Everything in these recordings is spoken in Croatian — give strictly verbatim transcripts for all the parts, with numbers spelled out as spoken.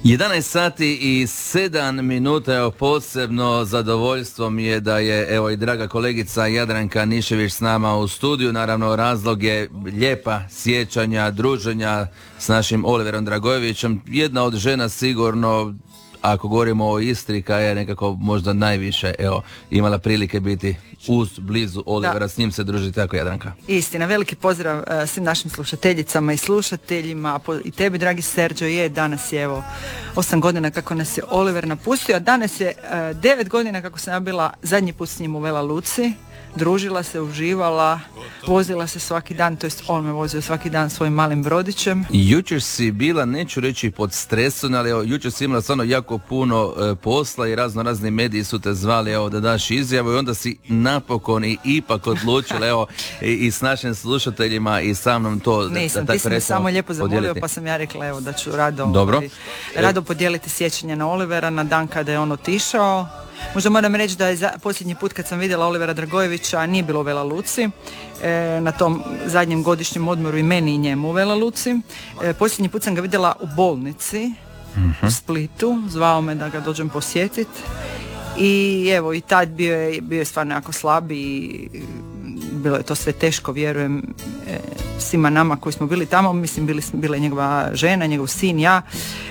jedanaest sati i sedam minuta, evo posebno zadovoljstvo mi je da je evo i draga kolegica Jadranka Nišević s nama u studiju. Naravno razlog je lijepa sjećanja, druženja s našim Oliverom Dragojevićem, jedna od žena sigurno, ako govorimo o Istri, koja je nekako možda najviše evo imala prilike biti uz, blizu Olivera, da. S njim se druži tako, Jadranka. Istina, veliki pozdrav uh, svim našim slušateljicama i slušateljima, po, i tebi dragi Serđo. Je, danas je evo osam godina kako nas je Oliver napustio, a danas je uh, devet godina kako sam ja bila zadnji put s njim u Vela Luci. Družila se, uživala, vozila se svaki dan, to jest on me vozio svaki dan svojim malim brodićem. Jučer si bila, neću reći pod stresom, ali evo, jučer si imala stvarno jako puno e, posla i razno razni mediji su te zvali evo, da daš izjavu i onda si napokon i ipak odlučila evo i, i s našim slušateljima i sa mnom to. Nisam, da, ti si me samo lijepo zamolio pa sam ja rekla evo da ću rado, Dobro. Ovaj, rado podijeliti sjećanje na Olivera na dan kada je on otišao. Možda moram reći da je za, posljednji put kad sam vidjela Olivera Dragojevića nije bilo u Vela Luci, e, na tom zadnjem godišnjem odmoru i meni i njemu u Vela Luci. E, posljednji put sam ga vidjela u bolnici uh-huh. u Splitu, zvao me da ga dođem posjetiti i evo i tad bio je, bio je stvarno jako slab i bilo je to sve teško, vjerujem, e, svima nama koji smo bili tamo, mislim bili, bila je njegova žena, njegov sin, ja.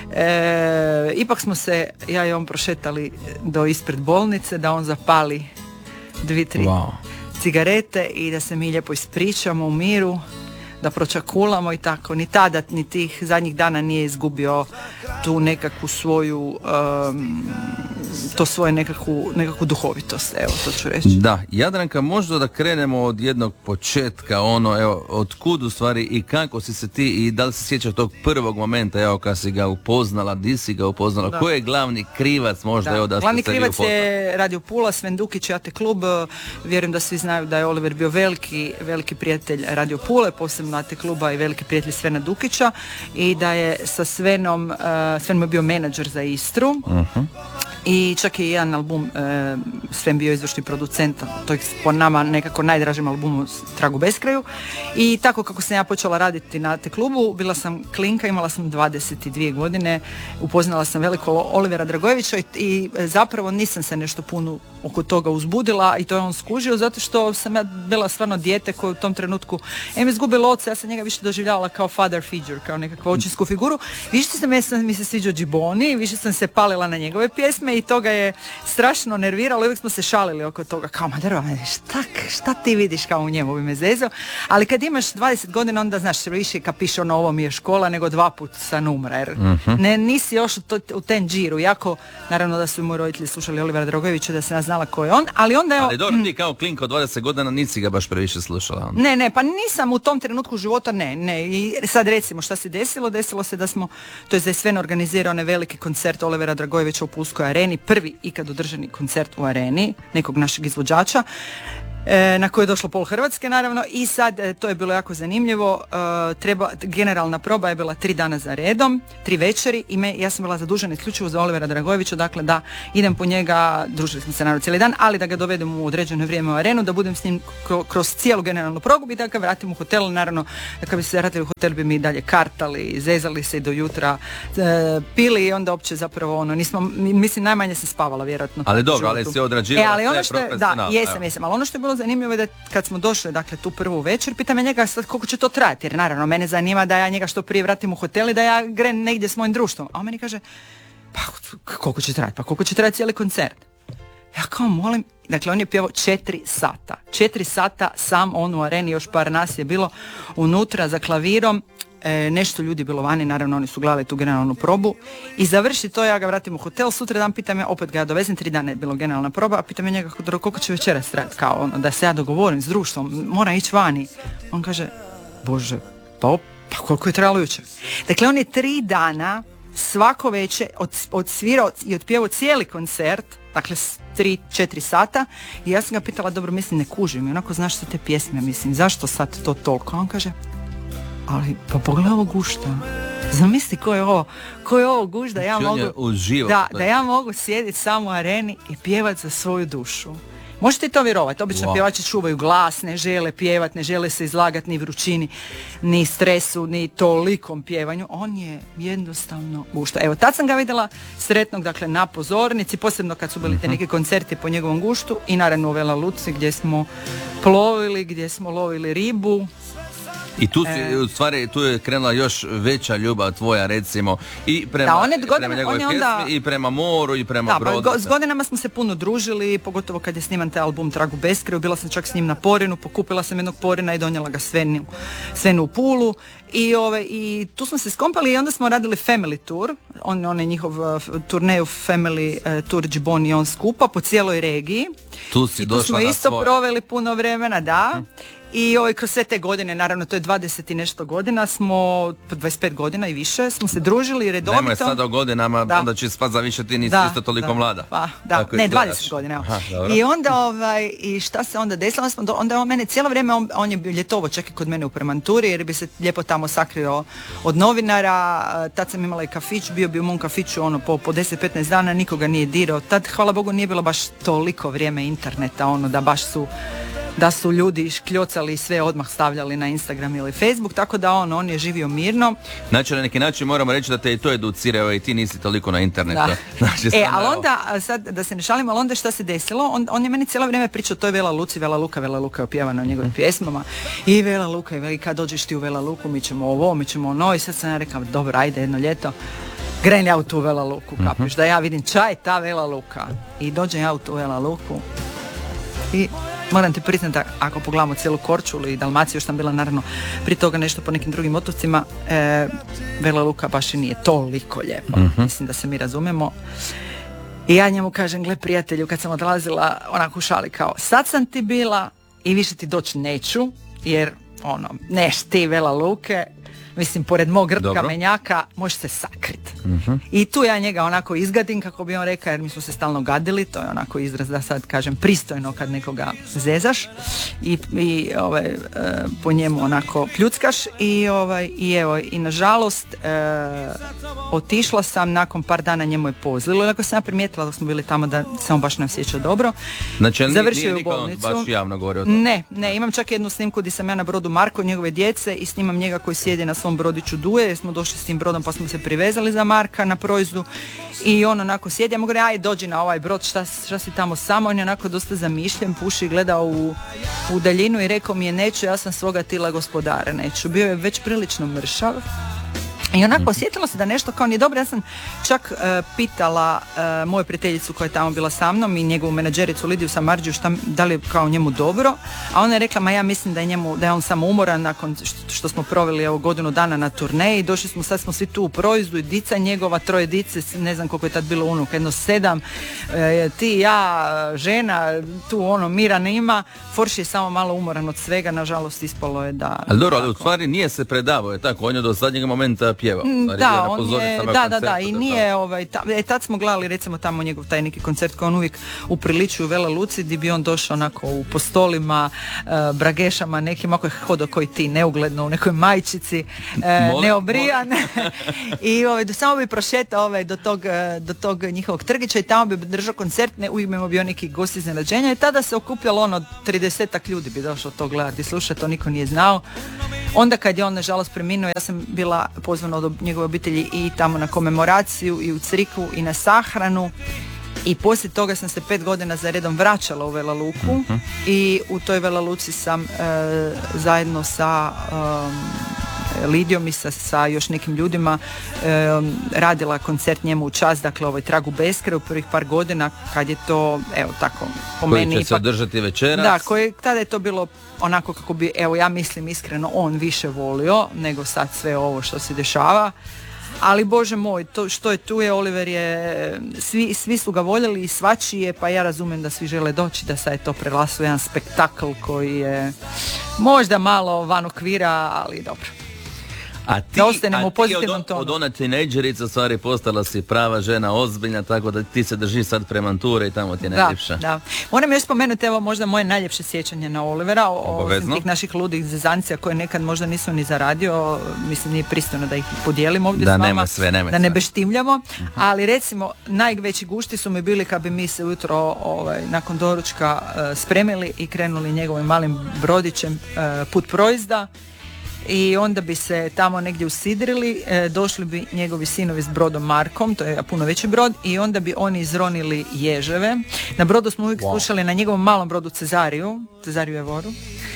E, ipak smo se, ja i on, prošetali do ispred bolnice, da on zapali dvije, tri wow. cigarete i da se mi lijepo ispričamo u miru, da pročakulamo i tako. Ni tada, ni tih zadnjih dana nije izgubio tu nekakvu svoju um, to svoje nekakvu, nekakvu duhovitost, evo to ću reći. Da, Jadranka, možda da krenemo od jednog početka, ono, evo, od kud u stvari i kako si se ti i da li se sjećaš tog prvog momenta, evo, kad si ga upoznala, di si ga upoznala, da. Ko je glavni krivac možda, da. Evo, da glavni ste krivac se vi je Radio Pula, Sven Dukić, Jate klub, vjerujem da svi znaju da je Oliver bio veliki, veliki prijatelj Radio Pule, posebno Jate kluba i veliki prijatelj Svena Dukića i da je sa Svenom, uh, Sven mu je bio menadžer za Istru, uh-huh. I čak je jedan album e, Sven bio izvršni producent, to je po nama nekako najdražem albumu Tragu beskraju. I tako kako sam ja počela raditi na te klubu, bila sam klinka, imala sam dvadeset dvije godine, upoznala sam veliko Olivera Dragojevića i, i zapravo nisam se nešto puno oko toga uzbudila i to je on skužio zato što sam ja bila stvarno dijete koje u tom trenutku em izgubilo oca, ja sam njega više doživljavala kao father figure, kao nekakvu očinsku figuru. Više sam, ja sam mi se sviđao Džiboni, više sam se palila na njegove pjesme i toga je strašno nerviralo, uvijek smo se šalili oko toga, kao Madero, šta, šta ti vidiš kao u njemu, bi me zezao, ali kad imaš dvadeset godina onda znaš više kapiš ono ovo mi je škola nego dva put san umra, jer uh-huh. ne, nisi još u, to, u ten džiru, jako naravno da su moji roditelji slušali Olivera Dragojevića, da se ja znala ko je on, ali onda je... Ali dobro, ti kao klinka od dvadeset godina nisi ga baš previše slušala. Ne, ne, pa nisam u tom trenutku života, ne, ne, i sad recimo šta se desilo, desilo se da smo, to je za Sven organizirao onaj veliki koncert Olivera Dragojevića u Pulskoj areni, prvi ikad održani koncert u areni nekog našeg izvođača, e, na koje je došlo pol Hrvatske naravno i sad e, to je bilo jako zanimljivo, e, treba, generalna proba je bila tri dana za redom, tri večeri i me, ja sam bila zadužena isključivo za Olivera Dragojevića, dakle da idem po njega, družili smo se naravno cijeli dan, ali da ga dovedem u određeno vrijeme u arenu, da budem s njim kroz cijelu generalnu probu i da ga vratim u hotel, naravno da kad bi se vratili u hotel bi mi dalje kartali, zezali se do jutra, e, pili i onda opće zapravo ono, nismo, mislim najmanje sam spavala vjerojatno. Ali dobro, ali si odrađivala e, ali ono što je, da, jesam, jesam, ali ono što je bilo zanimljivo je da kad smo došli, dakle, tu prvu večer, pita me njega sad koliko će to trajati, jer naravno mene zanima da ja njega što prije vratim u hotel i da ja grem negdje s mojim društvom. A on meni kaže, pa koliko će trajati, pa koliko će trajati cijeli koncert? Ja kao molim, dakle on je pjevao četiri sata. Četiri sata sam on u areni, još par nas je bilo unutra za klavirom. E, nešto ljudi bilo vani, naravno oni su gledali tu generalnu probu i završi to, ja ga vratim u hotel, sutra dan pitam ja, opet ga ja dovezem, tri dana je bilo generalna proba, a pitam ja njega koliko će večeras trajati, kao ono, da se ja dogovorim s društvom, mora ići vani. On kaže, bože, pa, op, pa koliko je trajalo jučer? Dakle, on je tri dana svako večer od, odsvirao i otpjevao cijeli koncert, dakle tri, četiri sata i ja sam ga pitala, dobro, mislim, ne kužim, i onako znaš sve te pjesme, mislim, zašto sad to toliko? On kaže, ali pa pogledaj ovo gušta. Zamisli ko je ovo, ko je ovo gušt da ja mogu uživa, da, da ja mogu sjediti samo u areni i pjevati za svoju dušu. Možete to vjerovati, obično Wow. pjevači čuvaju glas, ne žele pjevati, ne žele se izlagati ni vrućini, ni stresu, ni tolikom pjevanju. On je jednostavno gušta. Evo, tad sam ga vidjela sretnog, dakle, na pozornici, posebno kad su bili te neki koncerti po njegovom guštu i naravno u Vela Luci gdje smo plovili, gdje smo lovili ribu. I tu, si, E. u stvari, tu je krenula još veća ljubav tvoja, recimo, i prema, Da, on je prema godina- njegove on je onda- pjesmi, i prema moru, i prema Da, brodu. go- s godinama smo se puno družili, pogotovo kad je sniman taj album Tragu beskraju. Bila sam čak s njim na Porinu, pokupila sam jednog Porina i donijela ga Svenu, Svenu u Pulu. I, ove, I tu smo se skompali i onda smo radili Family Tour. On, on je njihov uh, turneju Family uh, Tour Džibon i on skupa po cijeloj regiji. Tu si I tu došla smo na isto svoje. proveli puno vremena, da. I ovaj, kroz sve te godine, naravno to je dvadeset i nešto godina, smo, dvadeset pet godina i više, smo se družili redovito. Nemoj sada o godinama, Da. onda će spati za više, ti nisi Da, isto toliko da. mlada. Pa, da, Tako ne, izgledaš. dvadeset godina, evo. Aha, dobro. I onda, ovaj, i šta se onda desilo? Onda, smo do- onda je on mene cijelo vrijeme, on, on je bio ljetovo čak i kod mene u Premanturi, jer bi se lijepo tamo sakrio od novinara. Tad sam imala i kafić, bio bi u mom kafiću ono po, po deset petnaest dana, nikoga nije dirao. Tad, hvala Bogu, nije bilo baš toliko vrijeme interneta, ono da baš su da su ljudi škljocali i sve odmah stavljali na Instagram ili Facebook, tako da on, on je živio mirno. Znači, na neki način moramo reći da te i to educirao i ti nisi toliko na internetu. Da. Znači, E, stvarno, ali evo. onda, a sad da se ne šalim, ali onda šta se desilo? On, on je meni cijelo vrijeme pričao, to je Vela Luci, Vela Luka, Vela Luka je opjevana u njegovim pjesmama. I Vela Luka, i veli, kad dođeš ti u Vela Luku, mi ćemo ovo, mi ćemo ono. I sad sam ja rekao, dobro, ajde jedno ljeto. Gren ja u tu Vela Luku, kapiš, da ja vidim čaj ta Vela Luka. I dođem ja u tu Vela Luku. I moram ti priznati, ako pogledamo cijelu Korčulu i Dalmaciju, još sam bila naravno prije toga nešto po nekim drugim otocima, e, Vela Luka baš i nije toliko lijepo. Mhm. Mislim da se mi razumemo. I ja njemu kažem, gle prijatelju, kad sam odlazila onako u šali kao, sad sam ti bila i više ti doći neću, jer ono, neš ti Vela Luke, mislim, pored mog grtka Dobro. menjaka, možeš se sakrit. I tu ja njega onako izgadim, kako bi on rekao, jer mi smo se stalno gadili, to je onako izraz, da sad kažem, pristojno kad nekoga zezaš i, i ovaj, e, po njemu onako pljuckaš i, ovaj, i evo, i nažalost e, otišla sam, nakon par dana njemu je pozlilo, iako sam ja primijetila dok smo bili tamo da se on baš ne osjeća dobro. Znači, ali nije, Završio nije je u nikad on bolnicu. baš javno govorio o tome. Ne, ne, imam čak jednu snimku gdje sam ja na brodu Marko, njegove djece, i snimam njega koji sjedi na svom brodiću Duje, jer smo došli s tim brodom pa smo se privezali za Marka na projzu i on onako sjedi, ja mu govorim, aj dođi na ovaj brod, šta, šta si tamo samo, on je onako dosta zamišljen, puši i gleda u, u daljinu i rekao mi je, neću, ja sam svoga tila gospodara, neću. Bio je već prilično mršav. I onako osjetilo se da nešto kao nije dobro. Ja sam čak e, pitala e, moju prijateljicu koja je tamo bila sa mnom i njegovu menadžericu Lidiju Samardžiju šta, da li je kao njemu dobro, a ona je rekla, ma ja mislim da je njemu, da je on samo umoran nakon što, što smo proveli evo godinu dana na turneji, došli smo, sad smo svi tu u proizdu i dica njegova, troje dice, ne znam koliko je tad bilo unuka, jedno sedam, e, ti, ja, žena, tu ono mira nema, Forši je samo malo umoran od svega, nažalost ispalo je da... Ali dobro, ali u tako. stvari nije se predavao, je tako, on je do zadnjeg momenta pjevao. Mm, Stvari, bio Da, na on je, pozornicama, da, da, da, koncertu, i da, nije, ovaj, ta, e, tad smo gledali recimo tamo njegov taj neki koncert koji on uvijek upriličuje u Vela Luci, gdje bi on došao onako u postolima, uh, bragešama, nekim ako je hodo koji ti, neugledno, u nekoj majčici, uh, Molim, neobrijan. I ovaj, do, samo bi prošetao ovaj, do, tog, uh, do tog njihovog trgića i tamo bi držao koncert, ne, uvijek bi bio neki gost iznenađenja i tada se okupljalo ono tridesetak ljudi bi došlo to gledati i slušati, to niko nije znao. Onda kad je on nažalost preminuo, ja sam bila pozvana od njegove obitelji i tamo na komemoraciju i u Criku i na sahranu i poslije toga sam se pet godina za redom vraćala u Vela Luku uh-huh. i u toj Vela Luci sam e, zajedno sa um, Lidijom i sa, sa još nekim ljudima e, radila koncert njemu u čast, dakle ovoj Tragu beskraju u prvih par godina kad je to, evo tako, po koji meni će se ipak, održati večeras. da, koji, tada je to bilo onako kako bi, evo ja mislim iskreno, on više volio nego sad sve ovo što se dešava. Ali Bože moj, to što je tu je, Oliver je, svi, svi su ga voljeli i svačiji je, pa ja razumijem da svi žele doći, da sad je to preraslo jedan spektakl koji je možda malo van okvira, ali dobro. A ti, da ostanemo a u ti pozitivnom od, tonu. od ona tinejdžerica stvari postala si prava žena, ozbiljna, tako da ti se držiš sad premature i tamo ti je najljepša. Da, da. Moram još spomenuti, evo možda moje najljepše sjećanje na Olivera, osim tih naših ludih zezancija koje nekad možda nisu ni zaradio, mislim nije pristojno da ih podijelim ovdje da, s vama, nema sve, nema da ne sve. beštimljamo, uh-huh. ali recimo najveći gušti su mi bili kad bi mi se ujutro ovaj, nakon doručka uh, spremili i krenuli njegovim malim brodićem uh, put projizda. I onda bi se tamo negdje usidrili, e, došli bi njegovi sinovi s brodom Markom, to je puno veći brod, i onda bi oni izronili ježeve. Na brodu smo uvijek wow. slušali, na njegovom malom brodu Cezariju, Cezariju Evoru,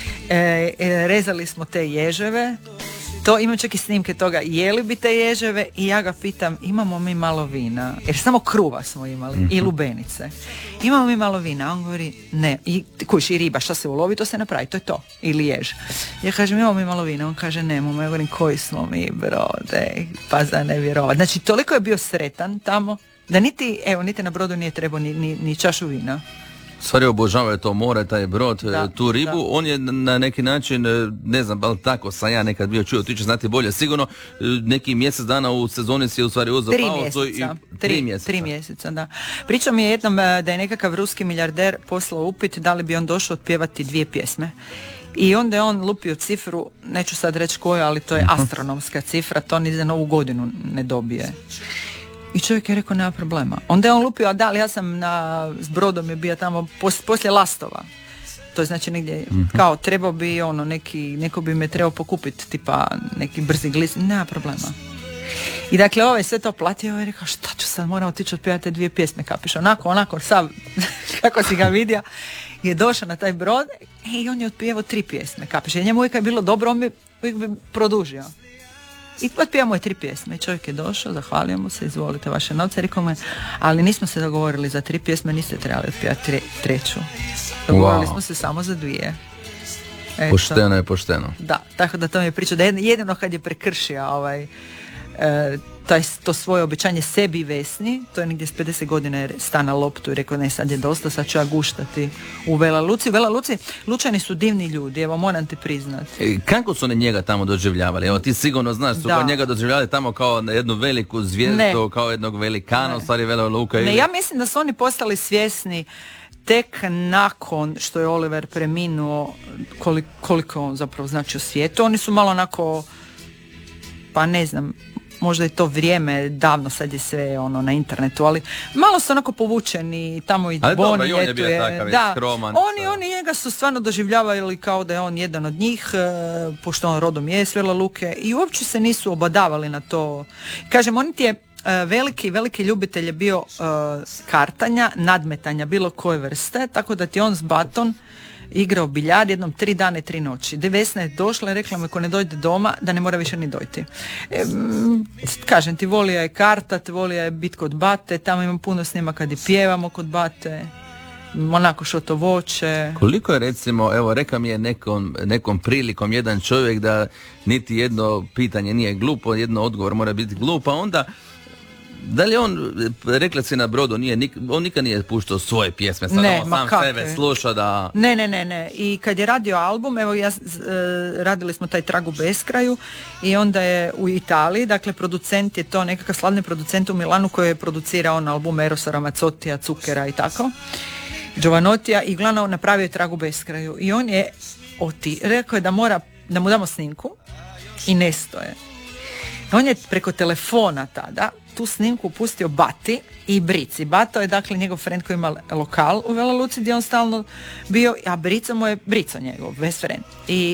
e, e, rezali smo te ježeve. To imam čak i snimke toga, jeli bi te ježeve i ja ga pitam, imamo mi malo vina, jer samo kruva smo imali mm-hmm. i lubenice. Imamo mi malo vina, a on govori ne, i kuš i riba, šta se ulovi, to se napravi, to je to, ili jež. Ja kažem, imamo mi malo vina, on kaže nemamo, ja govorim, koji smo mi brode, pa za ne vjerovat. Znači, toliko je bio sretan tamo, da niti, evo, niti na brodu nije trebao ni, ni, ni čašu vina. Stvari obožavaju to more, taj brod, da, tu ribu. Da. On je na neki način, ne znam, ali tako sam ja nekad bio čuo, ti ćeš znati bolje. Sigurno neki mjesec dana u sezoni si u stvari uzeo pauzu i tri, tri mjeseca. Tri mjeseca, da. Pričao mi je jednom da je nekakav ruski milijarder poslao upit da li bi on došao otpjevati dvije pjesme. I onda je on lupio cifru, neću sad reći koju, ali to je astronomska cifra, to ni za novu godinu ne dobije. I čovjek je rekao, nema problema. Onda je on lupio, a da, ali ja sam na, s brodom je bio tamo pos, poslije Lastova. To je znači negdje, mm-hmm. kao trebao bi ono, neki, neko bi me trebao pokupiti, tipa neki brzi glis, nema problema. I dakle, ovaj sve to platio i rekao, šta ću sad, moram otići otpjevati dvije pjesme, kapiš, onako, onako, sav, kako si ga vidio, je došao na taj brod i on je otpjevao tri pjesme, kapiš, jer njemu uvijek je bilo dobro, on bi, uvijek bi produžio. I otpijamo je tri pjesme. I čovjek je došao, zahvalio mu se, izvolite vaše novce. Rekao mu, ali nismo se dogovorili za tri pjesme, niste trebali otpijati tre, treću. Dogovorili wow. smo se samo za dvije. Eto. Pošteno je pošteno. Da, tako da to mi je priča. Da jedino kad je prekršio ovaj, e, taj, to svoje obećanje sebi i Vesni, to je negdje s pedeset godina je sta na loptu i rekao, ne, sad je dosta, sad ću ja guštati u Vela Luci. U Vela Luci, Lučani su divni ljudi, evo, moram ti priznati. E, kako su oni njega tamo doživljavali? Evo, ti sigurno znaš, su da. njega doživljavali tamo kao jednu veliku zvijezdu, kao jednog velikana, u stvari Vela Luka. Ne, ili... ja mislim da su oni postali svjesni tek nakon što je Oliver preminuo koliko, koliko on zapravo znači u svijetu. Oni su malo onako, pa ne znam, možda je to vrijeme, davno sad je sve ono na internetu, ali malo su onako povučeni tamo i Boni ljetuje. Je bio takav, da, skroman, oni, oni njega su stvarno doživljavali kao da je on jedan od njih, e, pošto on rodom je s Vela Luke i uopće se nisu obadavali na to. Kažem, on ti je e, veliki, veliki ljubitelj je bio e, kartanja, nadmetanja, bilo koje vrste, tako da ti on s baton igrao biljard jednom tri dana i tri noći. Vesna je došla i rekla mu ako ne dojde doma da ne mora više ni dojti. E, m, kažem ti, volio je kartat, volio je bit kod bate, tamo imam puno snima kad i pjevamo kod bate, onako šoto voće. Koliko je recimo, evo rekao mi je nekom, nekom prilikom jedan čovjek da niti jedno pitanje nije glupo, jedno odgovor mora biti glup, a onda da li on, rekla si na brodu, nije, nik, on nikad nije puštao svoje pjesme, sad ne, on sam kakve. sebe sluša da... Ne, ne, ne, ne. I kad je radio album, evo ja, e, radili smo taj Trag u beskraju i onda je u Italiji, dakle producent je to nekakav slavni producent u Milanu koji je producirao na album Erosa Ramazzotija, Cukera i tako, Giovanotija, i glavno napravio je Trag u beskraju. I on je oti, rekao je da mora, da mu damo snimku i nestoje. On je preko telefona tada tu snimku pustio Bati i Brici. Bato je dakle njegov friend koji ima lokal u Vela Luci gdje on stalno bio, a Brico mu je Brico njegov, best friend. I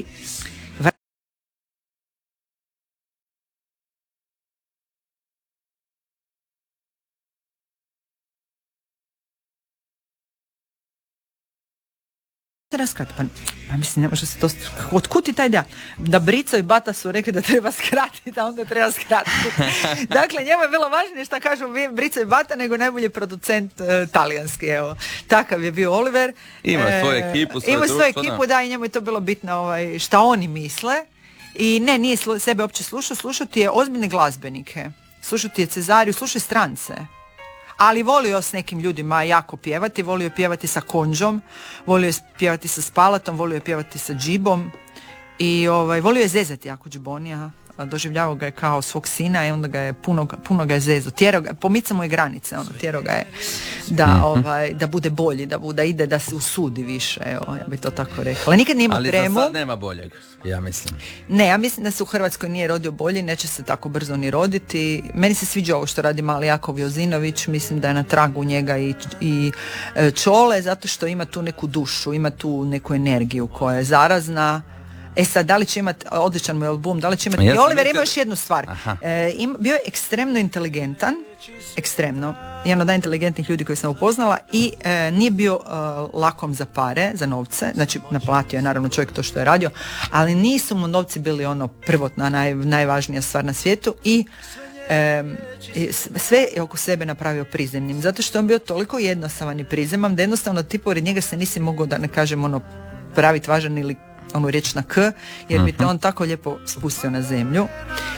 raskrat, pa, pa mislim ne može se to, otkud ti taj da da Brico i Bata su rekli da treba skratiti, a onda treba skratiti. Dakle, njemu je bilo važnije šta kažu Brico i Bata nego najbolji producent uh, talijanski, evo. Takav je bio Oliver. Ima svoju ekipu, svoju Ima svoju ekipu, da. da, i njemu je to bilo bitno ovaj, šta oni misle. I ne, nije slu, sebe uopće slušao, slušati je ozbiljne glazbenike. Slušati je Cezariju, slušaj strance. Ali volio s nekim ljudima jako pjevati, volio pjevati sa Konđom, volio pjevati sa Spalatom, volio pjevati sa Džibom i ovaj, volio je zezati jako Džibonija, doživljavao ga je kao svog sina i onda ga je puno, puno ga je zezo. Tjerao ga, pomicao mu je granice, ono, tjerao ga je da, mm-hmm. ovaj, da bude bolji, da, bude, da ide, da se usudi više, evo, ja bi to tako rekla. Ali nikad nije imao tremu. Ali za sad nema boljeg, ja mislim. Ne, ja mislim da se u Hrvatskoj nije rodio bolji, neće se tako brzo ni roditi. Meni se sviđa ovo što radi mali Jakov Jozinović, mislim da je na tragu njega i, i Čole, zato što ima tu neku dušu, ima tu neku energiju koja je zarazna. E sad, da li će imati odličan moj album, da li će imati... Ja I Oliver nikad... ima još jednu stvar. E, im, bio je ekstremno inteligentan, ekstremno, jedan od najinteligentnijih ljudi koje sam upoznala i e, nije bio e, lakom za pare, za novce, znači naplatio je naravno čovjek to što je radio, ali nisu mu novci bili ono prvotna, naj, najvažnija stvar na svijetu i E, sve je oko sebe napravio prizemnim, zato što je on bio toliko jednostavan i prizeman da jednostavno ti pored njega se nisi mogao, da ne kažem ono, praviti važan ili onu riječ na k, jer bi te on tako lijepo spustio na zemlju.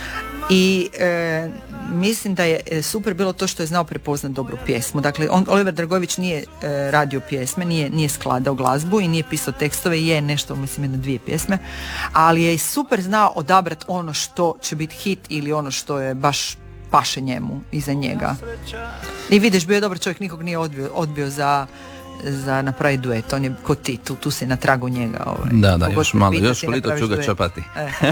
I e, mislim da je super bilo to što je znao prepoznat dobru pjesmu. Dakle, on, Oliver Dragojević nije e, radio pjesme, nije, nije skladao glazbu i nije pisao tekstove, je nešto, mislim, jedne dvije pjesme, ali je super znao odabrati ono što će biti hit ili ono što je baš paše njemu iza njega. I vidiš, bio je dobar čovjek, nikog nije odbio, odbio za za napraviti duet, on je ko ti, tu, tu si na tragu njega. Ovaj. Da, da, još malo, još koliko ću ga čapati.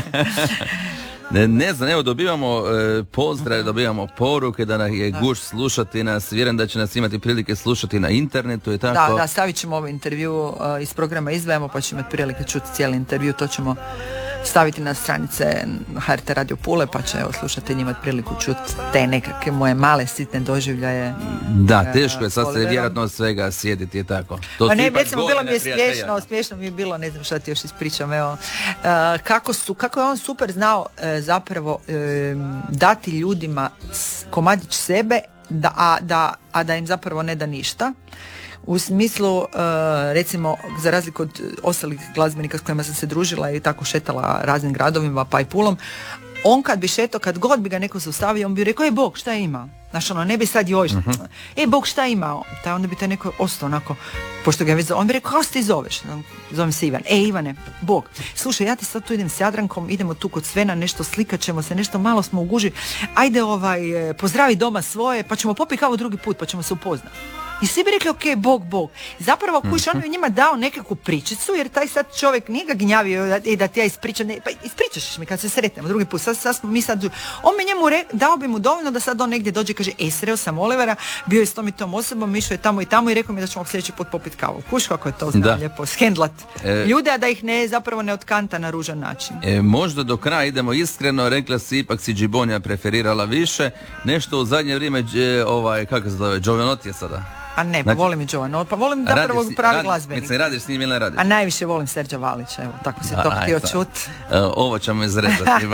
Ne, ne znam, evo dobivamo e, pozdrave, dobivamo poruke da nas je gušt slušati nas, vjerujem da će nas imati prilike slušati na internetu i tako. Da, da, stavit ćemo ovaj intervju uh, iz programa Izdvajamo pa ćemo imati prilike čuti cijeli intervju, to ćemo staviti na stranice H R T Radio Pule pa će evo, slušatelji imati priliku čuti te nekakve moje male sitne doživljaje. Da, teško je sad se vjerojatno od svega sjediti je tako. To pa ne, recimo bilo mi je smiješno, smiješno mi je bilo, ne znam šta ti još ispričam, evo, uh, kako su, kako je on super znao uh, zapravo uh, dati ljudima komadić sebe, da, a, da, a da im zapravo ne da ništa. U smislu, uh, recimo, za razliku od ostalih glazbenika s kojima sam se družila i tako šetala raznim gradovima pa i Pulom, on kad bi šetao, kad god bi ga neko zaustavio, on bi rekao, e Bog, šta ima? Znaš, ono, ne bi sad joj, uh-huh. e Bog, šta ima? Taj onda bi taj neko ostao onako, pošto ga je već, on bi rekao, kako se ti zoveš? Zovem se Ivan. E Ivane, Bog, slušaj, ja ti sad tu idem s Jadrankom, idemo tu kod Svena, nešto slikat ćemo se, nešto malo smo u guži, ajde ovaj, pozdravi doma svoje, pa ćemo popiti kavu drugi put, pa ćemo se upoznati. I svi bi rekli, ok, Bog, Bog. Zapravo, kuš, on bi njima dao nekakvu pričicu, jer taj sad čovjek nije ga gnjavio da, da ti ja ispričam, ne, pa ispričaš mi kad se sretnemo drugi put, sad, sad smo mi sad, on bi njemu re, dao bi mu dovoljno da sad on negdje dođe i kaže, e, sreo sam Olivera, bio je s tom i tom osobom, išao je tamo i tamo i rekao mi da ćemo sljedeći put popiti kavu. Kuš, kako je to znam lijepo, shendlat e, ljude, a da ih ne, zapravo ne otkanta na ružan način. E, možda do kraja idemo iskreno, rekla si ipak si Džibonja preferirala više, nešto u zadnje vrijeme, e, ovaj, kako se zove, Jovanotti je sada. A ne, pa znači, volim i Jovano, pa volim da prvo pravi glazbenik. Mislim, radiš s njim ili ne radiš? A najviše volim Serđa Valića, evo, tako si to htio čut. Uh, ovo ćemo izrezati.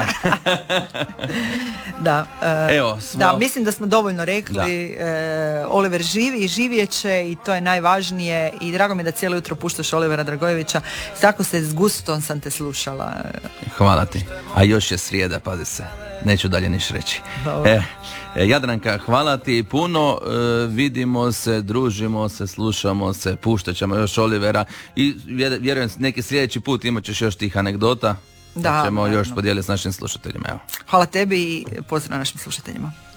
da, uh, evo, smo... da, mislim da smo dovoljno rekli. Uh, Oliver živi i živjet će i to je najvažnije i drago mi je da cijelo jutro puštaš Olivera Dragojevića. Tako se s gustom sam te slušala. Hvala ti. A još je srijeda, pazi se. Neću dalje niš reći. E, Jadranka, hvala ti puno, e, vidimo se, družimo se, slušamo se, puštat ćemo još Olivera i vjerujem neki sljedeći put imat ćeš još tih anegdota, da ćemo naravno još podijeliti s našim slušateljima. Evo. Hvala tebi i pozdrav našim slušateljima.